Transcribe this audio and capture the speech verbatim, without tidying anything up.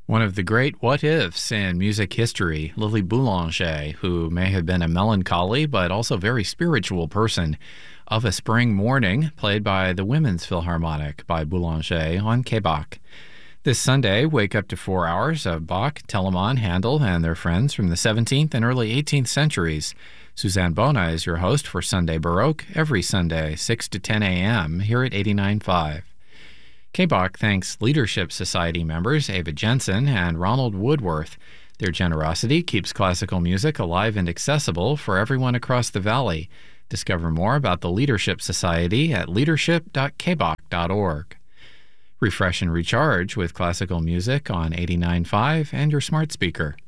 One of the great what-ifs in music history, Lily Boulanger, who may have been a melancholy but also very spiritual person, Of a Spring Morning, played by the Women's Philharmonic by Boulanger on K-Bach. This Sunday, wake up to four hours of Bach, Telemann, Handel, and their friends from the seventeenth and early eighteenth centuries. Suzanne Bona is your host for Sunday Baroque, every Sunday, six to ten a.m., here at eighty-nine point five. K-Bach thanks Leadership Society members Ava Jensen and Ronald Woodworth. Their generosity keeps classical music alive and accessible for everyone across the valley. Discover more about the Leadership Society at leadership dot k bach dot org. Refresh and recharge with classical music on eighty-nine point five and your smart speaker.